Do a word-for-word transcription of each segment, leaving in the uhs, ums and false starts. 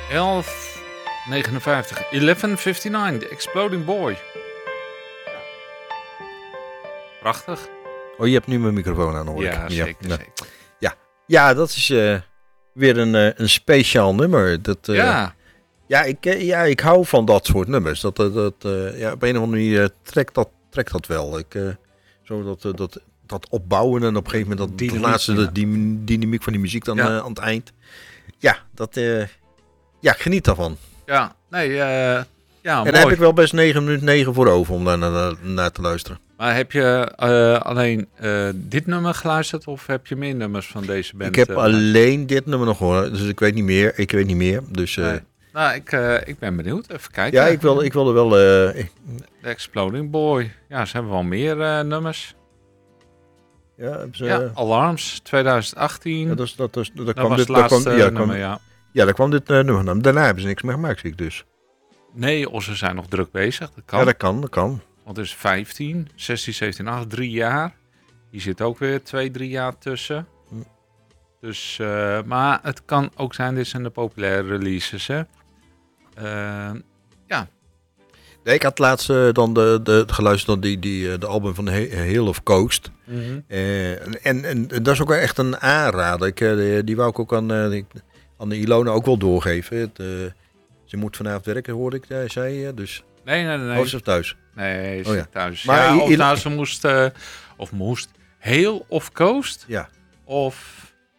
elf negenenvijftig. elf vijfenvijftig. The Exploding Boy. Prachtig. Oh, je hebt nu mijn microfoon aan, hoor ik. Ja, zeker, ja. zeker. Ja, ja dat is uh, weer een, uh, een speciaal nummer. Dat, uh, ja. Ja ik, uh, ja, ik hou van dat soort nummers. Dat, uh, dat, uh, ja, op een of andere manier uh, trekt, dat, trekt dat wel. Ik, uh, zo dat, uh, dat, dat opbouwen en op een gegeven moment dat, die laatste ja. die dynamiek van die muziek dan ja. uh, aan het eind. Ja, dat, uh, ja, ik geniet daarvan. Ja, nee, uh, ja, en mooi. Daar heb ik wel best negen minuten negen voor over om daar naar, naar te luisteren. Maar heb je uh, alleen uh, dit nummer geluisterd of heb je meer nummers van deze band? Ik heb uh, alleen dit nummer nog gehoord, dus ik weet niet meer. Ik weet niet meer, dus... Uh, nee. Nou, ik, uh, ik ben benieuwd. Even kijken. Ja, ik wilde, ik wilde wel... Uh, The Exploding Boy. Ja, ze hebben wel meer uh, nummers. Ja, ze, ja, Alarms, twintig achttien. Ja, dat, is, dat, is, dat, dat kwam was dit, het laatste kwam, ja, nummer, kwam, ja. Ja, daar kwam dit uh, nummer. Daarna hebben ze niks meer gemaakt, zie ik dus. Nee, of ze zijn nog druk bezig. Dat kan. Ja, dat kan, dat kan. Want het is vijftien, zestien, zeventien, achttien, drie jaar. Hier zit ook weer twee, drie jaar tussen. Hm. Dus, uh, maar het kan ook zijn, dit zijn de populaire releases, hè. Uh, ja. Nee, ik had laatst uh, dan de, de, geluisterd naar die, die, uh, de album van Hill of Coast. Mm-hmm. Uh, en, en, en dat is ook echt een aanrader. Ik, uh, die, die wou ik ook aan, uh, aan de Ilona ook wel doorgeven. Het, uh, ze moet vanavond werken, hoorde ik, uh, zei je. Dus... Nee, nee, nee. Oh, ze is thuis? Nee, ze oh, is ja. thuis. Maar ja, of il- nou, ze moest, uh, of moest, Hill of Coast? Ja. Of...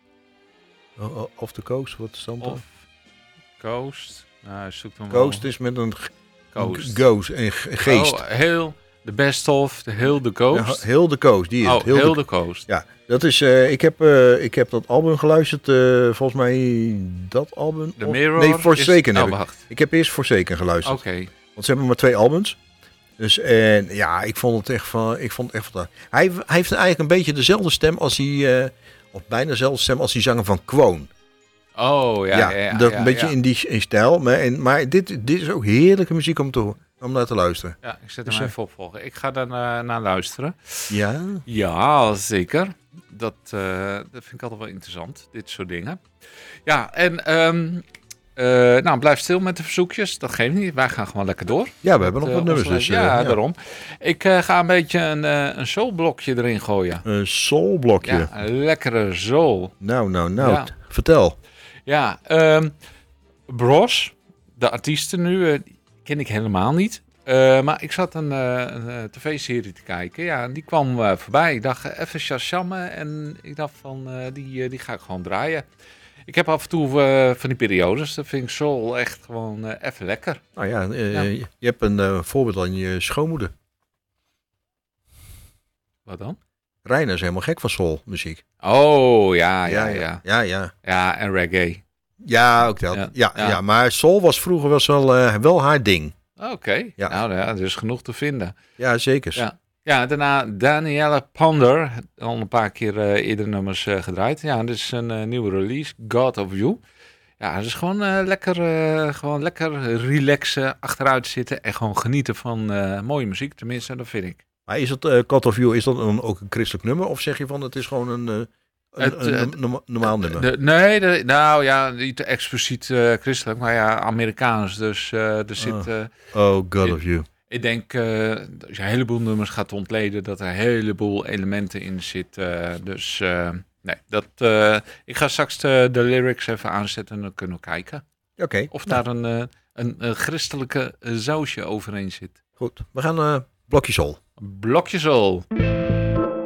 Of the Coast, wat is dat dan? Of Coast. Nou, zoek dan Coast wel. is met een Coast. Ghost, een geest. Oh, heel de best of, de Hill the Coast. Ja, Hill the Coast, die is oh, het. Hill, Hill the Coast. Ja, dat is, uh, ik, heb, uh, ik heb dat album geluisterd, uh, volgens mij dat album. The Mirror? Nee, Forsaken is... heb oh, ik. Ik heb eerst Forsaken geluisterd. Oké. Okay. Want ze hebben maar twee albums. Dus en ja, ik vond het echt van, ik vond het echt van. Hij, hij heeft eigenlijk een beetje dezelfde stem als hij, uh, of bijna dezelfde stem als die zanger van Quoon. Oh ja, ja, ja, ja dat ja, een beetje ja. in die in stijl. Maar, en, maar dit, dit is ook heerlijke muziek om, te, om naar te luisteren. Ja, ik zet hem dus, even opvolgen. Ik ga daar uh, naar luisteren. Ja? Ja, zeker. Dat, uh, dat vind ik altijd wel interessant, dit soort dingen. Ja, en um, uh, nou, blijf stil met de verzoekjes. Dat geeft niet. Wij gaan gewoon lekker door. Ja, we hebben met, nog wat uh, nummers. Dus, ja, uh, ja, daarom. Ik uh, ga een beetje een, uh, een soulblokje erin gooien. Een soulblokje? Ja, een lekkere soul. Nou, nou, nou. Ja. Ja. Vertel. Ja, um, Bros, de artiesten nu, uh, ken ik helemaal niet. Uh, maar ik zat een, uh, een uh, tv-serie te kijken. Ja, en die kwam uh, voorbij. Ik dacht, uh, even Shazammen. En ik dacht van, uh, die, uh, die ga ik gewoon draaien. Ik heb af en toe uh, van die periodes. Dat vind ik soul echt gewoon uh, even lekker. Nou ja, uh, ja, je hebt een uh, voorbeeld aan je schoonmoeder. Wat dan? Reiner is helemaal gek van soulmuziek. Oh, ja, ja, ja. Ja, ja. ja. Ja, en reggae. Ja, ook dat. Ja, ja, ja. ja maar soul was vroeger was wel, uh, wel haar ding. Oké, okay. ja. nou ja, er is genoeg te vinden. Ja, zeker. Ja, ja daarna Danielle Ponder, al een paar keer uh, eerder nummers uh, gedraaid. Ja, dit is een uh, nieuwe release, God of You. Ja, het is gewoon uh, lekker, uh, gewoon lekker relaxen, achteruit zitten en gewoon genieten van uh, mooie muziek. Tenminste, dat vind ik. Maar is het uh, God of You, is dat een, ook een christelijk nummer? Of zeg je van het is gewoon een... Uh... Een, het, een, een, een normaal nummer? De, nee, de, nou ja, niet te expliciet uh, christelijk, maar ja, Amerikaans. Dus uh, er zit... Uh, oh, oh, God of You. Ik denk, uh, als je een heleboel nummers gaat ontleden, dat er een heleboel elementen in zitten. Uh, dus uh, nee, dat, uh, ik ga straks de, de lyrics even aanzetten en dan kunnen we kijken. Oké. Okay, of nou. daar een, uh, een, een christelijke sausje overheen zit. Goed, we gaan uh, blokje soul. Blokje soul.